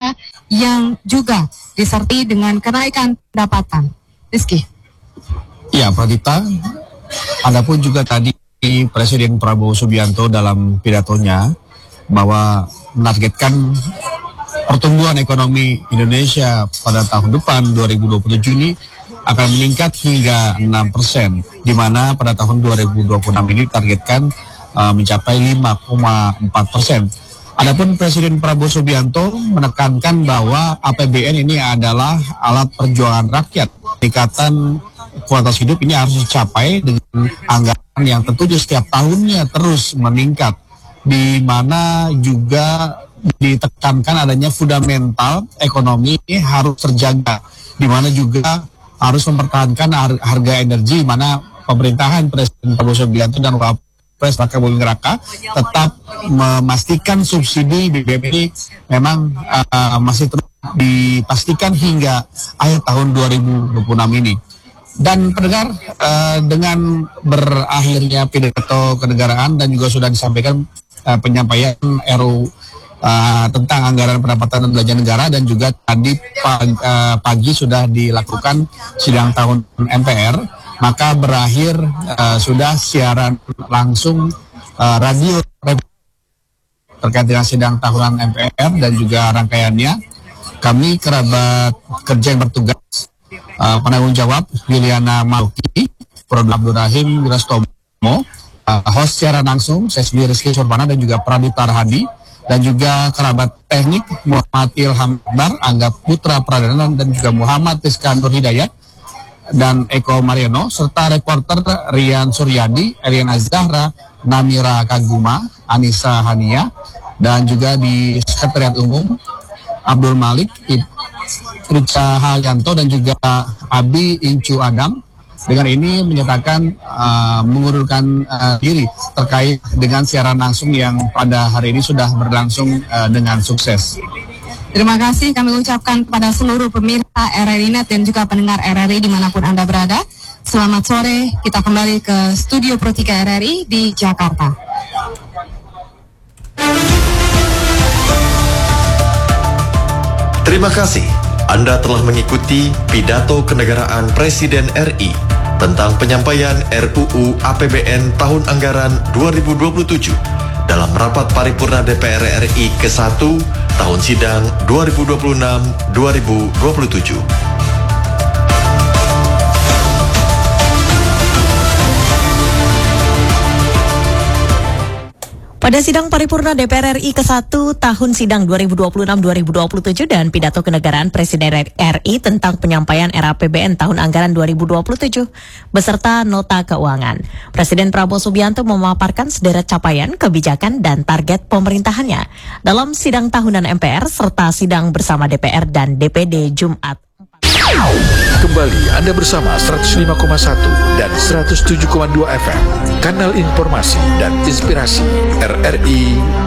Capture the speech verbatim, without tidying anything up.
lainnya yang juga disertai dengan kenaikan pendapatan. Rizky. Ya, Pratita, adapun juga tadi Presiden Prabowo Subianto dalam pidatonya bahwa menargetkan pertumbuhan ekonomi Indonesia pada tahun depan dua ribu dua puluh tujuh ini akan meningkat hingga enam persen, di mana pada tahun dua ribu dua puluh enam ini targetkan uh, mencapai lima koma empat persen. Adapun Presiden Prabowo Subianto menekankan bahwa A P B N ini adalah alat perjuangan rakyat. Peningkatan kualitas hidup ini harus dicapai dengan anggaran yang tentunya setiap tahunnya terus meningkat, di mana juga ditekankan adanya fundamental ekonomi ini harus terjaga, di mana juga harus mempertahankan harga energi, mana pemerintahan Presiden Prabowo Subianto dan Wapres Raka Buming Raka tetap memastikan subsidi B B M ini memang uh, masih terus dipastikan hingga akhir tahun dua ribu dua puluh enam ini. Dan pendengar, uh, dengan berakhirnya pidato kenegaraan dan juga sudah disampaikan uh, penyampaian R U uh, tentang anggaran pendapatan dan belanja negara, dan juga tadi pagi, uh, pagi sudah dilakukan sidang tahun M P R, maka berakhir uh, sudah siaran langsung uh, radio terkait dengan sidang tahunan M P R dan juga rangkaiannya. Kami kerabat kerja yang bertugas, uh, penanggung jawab Liliana Maluki, Produk Abdul Rahim Wirastomo, uh, host siaran langsung saya sendiri Rizky Survana dan juga Pradita Rahadi, dan juga kerabat teknik Muhammad Ilham Akbar, Angga Putra Pradana, dan juga Muhammad Rizkan Nur Hidayat dan Eko Mariano, serta reporter Rian Suryadi, Elian Azahra, Namira Kaguma, Anissa Hania, dan juga di Sekretariat Umum Abdul Malik, Rica Halyanto, dan juga Abi Incu Adam. Dengan ini menyatakan uh, mengundurkan uh, diri terkait dengan siaran langsung yang pada hari ini sudah berlangsung uh, dengan sukses. Terima kasih kami ucapkan kepada seluruh pemirsa R R I Net dan juga pendengar R R I dimanapun Anda berada. Selamat sore, kita kembali ke Studio Pro tiga R R I di Jakarta. Terima kasih Anda telah mengikuti pidato kenegaraan Presiden R I tentang penyampaian R U U A P B N tahun anggaran dua ribu dua puluh tujuh dalam rapat paripurna D P R R I ke satu tahun sidang dua ribu dua puluh enam dua ribu dua puluh tujuh. Pada sidang paripurna D P R R I ke satu tahun sidang dua ribu dua puluh enam dua ribu dua puluh tujuh dan pidato kenegaraan Presiden R I tentang penyampaian R A P B N tahun anggaran dua ribu dua puluh tujuh beserta nota keuangan, Presiden Prabowo Subianto memaparkan sederet capaian, kebijakan, dan target pemerintahannya dalam sidang tahunan M P R serta sidang bersama D P R dan D P D Jumat. Kembali Anda bersama seratus lima koma satu dan seratus tujuh koma dua F M, kanal informasi dan inspirasi R R I